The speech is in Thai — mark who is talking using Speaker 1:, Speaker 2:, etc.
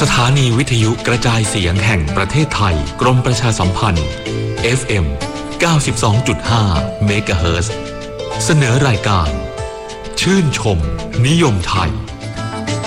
Speaker 1: ถานีวิทยุกระจายเสียงแห่งประเทศไทยกรมประชาสัมพันธ์ FM 92.5 เมกะเฮิรตซ์เสนอรายการชื่นชมนิยมไทย